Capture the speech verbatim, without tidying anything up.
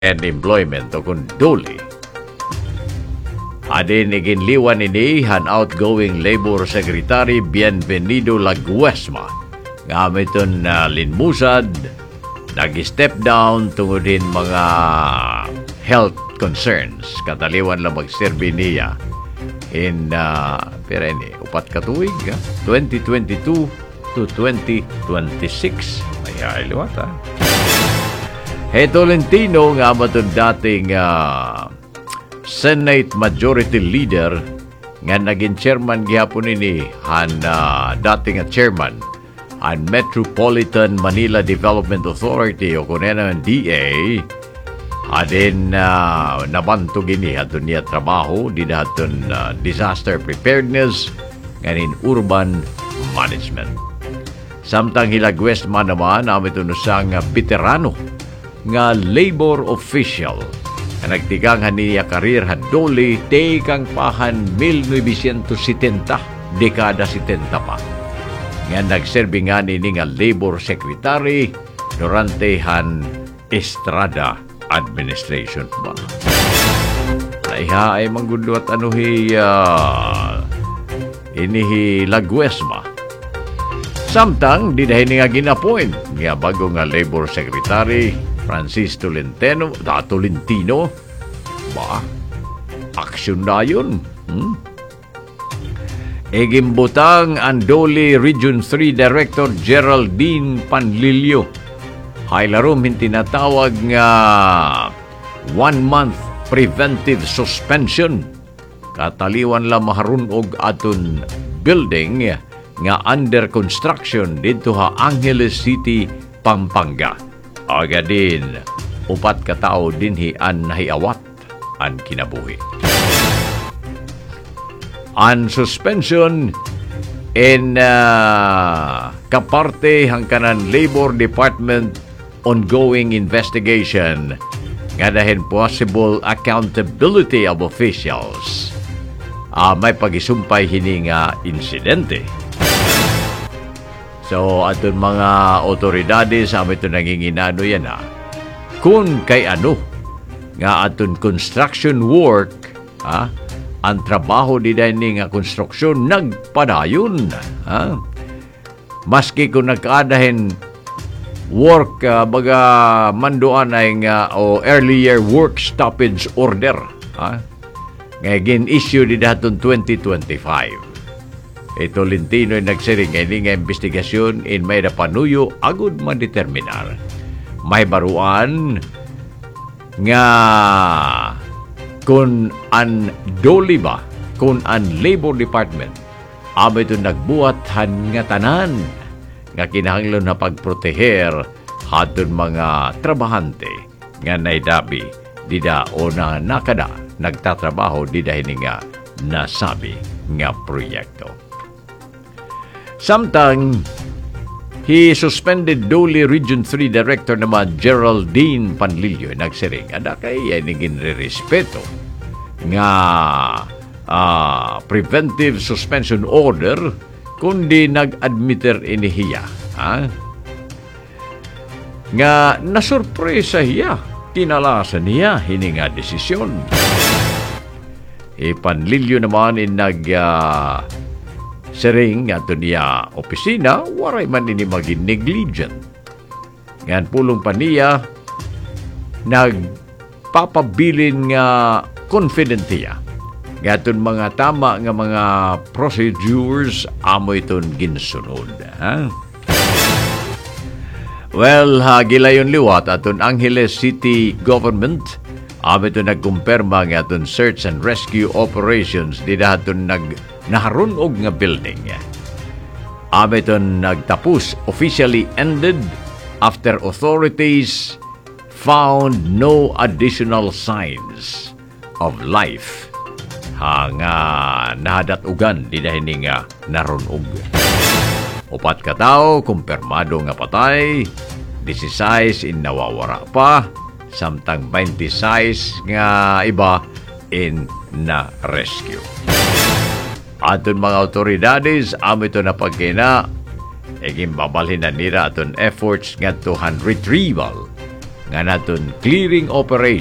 and Employment o kung duli. Adin iginliwan ini han outgoing Labor Secretary Bienvenido Laguesma. Ngamiton na uh, linmusad, nag-step down tungod din mga health concerns. Kataliwan lang magserbi niya in uh, pero ini, upat katuig, uh, twenty twenty-two to twenty twenty-six. Ay, liwat ha. Hey, Tolentino nga matong dating uh, Senate Majority Leader nga naging chairman gihapon ini han uh, dating at chairman ang Metropolitan Manila Development Authority o kunena ng D A. Adin uh, nabantog ini hatun niya trabaho di hatun uh, disaster preparedness nganin urban management. Samtang Hilagwesma naman amin ito sang veterano nga labor official na nagtigang niya karir hadoli tekang pahan nineteen seventy, dekada seventy pa. Nga nagserbi nga nini nga labor secretary durante han Estrada administration ba. Naiha ay manggundo at ano hi uh, inihi Laguesma. Samtang di dahil nga ginapoint nga bago nga labor secretary Francis Tolentino, da Tolentino ba aksyon na yun. Hmm? Egimbutang Andoli Region three Director Geraldine Panlilio. Haylarom tinatawag nga one-month preventive suspension. Kataliwan lang maharunog aton building nga under construction dito ha Angeles City, Pampanga. Agadin, upat katao dinhi an nahiawat an kinabuhi. An suspension in uh, kaparte hangkanan Labor Department ongoing investigation nga dahil possible accountability of officials. Uh, may pagisumpay hini nga insidente. So, aton mga otoridades, amin ito nanginginano yan ha. Kung kay ano, nga aton construction work, ha, ang trabaho di dahil nga construction, nagpadayon. Ha? Maski kung nagkaadahin work, uh, baga manduan ay nga, o earlier work stoppage order. Ha? Ngayon, issue di daton twenty twenty-five. Ito Tolentino ay nagsiring ngayon nga investigasyon in may napanuyo agud madeterminar. May baruan nga kung an doli ba, kung an Labor Department amo ito nagbuhat han nga tanan nga kinahanglan na pagproteher hatun mga trabahante nga naidabi dida o na nakada nagtatrabaho dida hini nga nasabi nga proyekto. Samtang he suspended Doli Region three Director naman Geraldine Panlilio nagsiring ada kay ay naging respeto nga uh, preventive suspension order kundi nag-admiter inihiya ha? Nga nasurpresa hiya tinalasan niya hini nga desisyon. E Panlilio naman in nag uh, sering ato niya opisina, waray man ini maging negligent. Ngayon pulong pa niya, nagpapabilin nga confident niya. Ngayon mga tama nga mga procedures, amo iton ginsunod. Ha? Well, ha, gilayon liwat aton Angeles City Government, amo ito nagkumpirma nga aton search and rescue operations di dahaton nag naharunog nga building. Amo ito nagtapos, officially ended after authorities found no additional signs of life. Ha nga nahadat ugan di dahil nga narunog. Upat ka tao, kumpirmado nga patay, sixteen in nawawara pa, samtang twenty-six nga iba in na rescue. Aton mga otoridades, amo ito na pagkina, eging babalhin na nila aton efforts nga tuhan retrieval nga naton clearing operation